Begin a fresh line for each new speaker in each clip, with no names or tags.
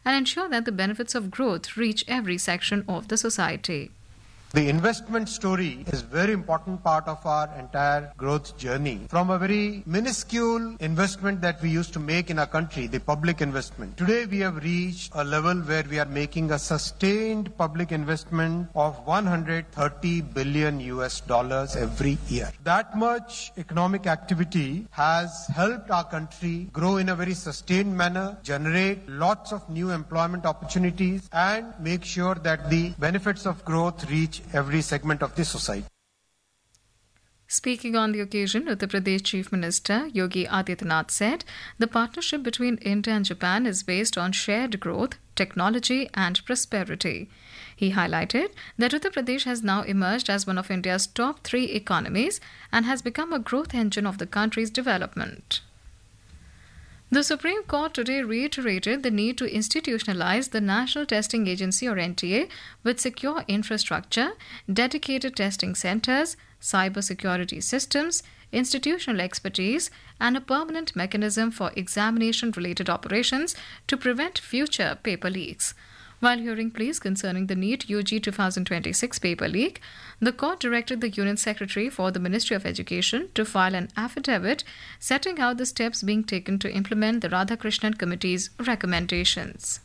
and ensure that the benefits of growth reach every section of the society.
The investment story is a very important part of our entire growth journey. From a very minuscule investment that we used to make in our country, the public investment, today we have reached a level where we are making a sustained public investment of 130 billion US dollars every year. That much economic activity has helped our country grow in a very sustained manner, generate lots of new employment opportunities, and make sure that the benefits of growth reach every segment of the society.
Speaking on the occasion, Uttar Pradesh Chief Minister Yogi Adityanath said the partnership between India and Japan is based on shared growth, technology and prosperity. He highlighted that Uttar Pradesh has now emerged as one of India's top 3 economies and has become a growth engine of the country's development. The Supreme Court today reiterated the need to institutionalize the National Testing Agency or NTA with secure infrastructure, dedicated testing centers, cybersecurity systems, institutional expertise, and a permanent mechanism for examination-related operations to prevent future paper leaks. While hearing pleas concerning the NEET UG 2026 paper leak, the court directed the Union Secretary for the Ministry of Education to file an affidavit setting out the steps being taken to implement the Radhakrishnan Committee's recommendations.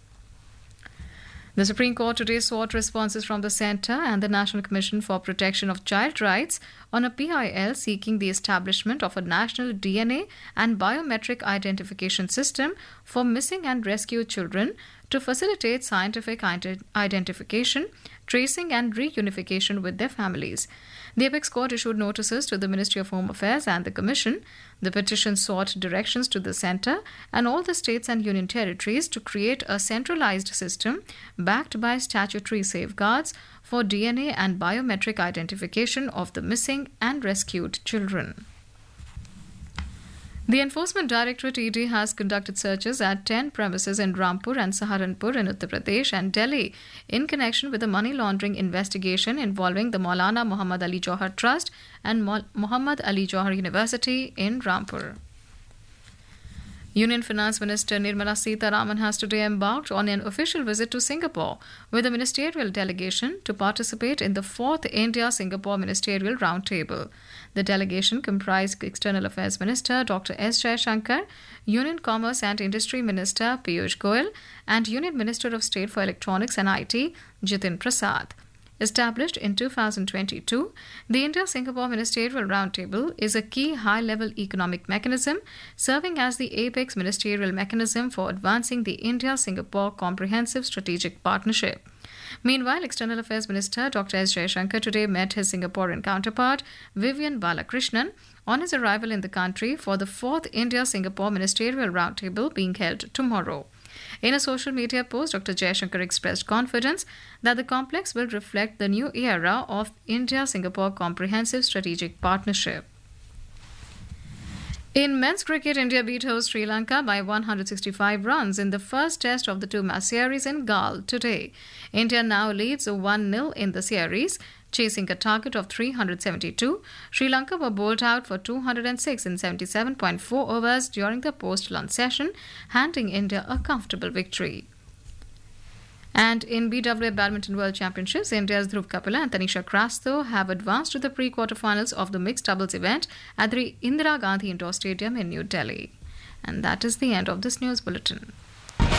The Supreme Court today sought responses from the Centre and the National Commission for Protection of Child Rights on a PIL seeking the establishment of a national DNA and biometric identification system for missing and rescued children to facilitate scientific identification, tracing and reunification with their families. The Apex Court issued notices to the Ministry of Home Affairs and the Commission. The petition sought directions to the Centre and all the states and union territories to create a centralized system backed by statutory safeguards for DNA and biometric identification of the missing and rescued children. The Enforcement Directorate ED has conducted searches at 10 premises in Rampur and Saharanpur in Uttar Pradesh and Delhi in connection with a money laundering investigation involving the Maulana Muhammad Ali Johar Trust and Muhammad Ali Johar University in Rampur. Union Finance Minister Nirmala Sitharaman has today embarked on an official visit to Singapore with a ministerial delegation to participate in the 4th India-Singapore Ministerial Roundtable. The delegation comprised External Affairs Minister Dr. S. Jaishankar, Union Commerce and Industry Minister Piyush Goyal, and Union Minister of State for Electronics and IT Jitin Prasad. Established in 2022, the India-Singapore Ministerial Roundtable is a key high-level economic mechanism serving as the apex ministerial mechanism for advancing the India-Singapore Comprehensive Strategic Partnership. Meanwhile, External Affairs Minister Dr. S. Jaishankar today met his Singaporean counterpart, Vivian Balakrishnan, on his arrival in the country for the 4th India-Singapore Ministerial Roundtable being held tomorrow. In a social media post, Dr. Jaishankar expressed confidence that the complex will reflect the new era of India-Singapore Comprehensive Strategic Partnership. In men's cricket, India beat host Sri Lanka by 165 runs in the first test of the 2-match series in Galle today. India now leads 1-0 in the series, chasing a target of 372. Sri Lanka were bowled out for 206 in 77.4 overs during the post-lunch session, handing India a comfortable victory. And in BWA Badminton World Championships, India's Dhruv Kapila and Tanisha Krasto have advanced to the pre-quarterfinals of the mixed doubles event at the Indira Gandhi Indoor Stadium in New Delhi. And that is the end of this news bulletin.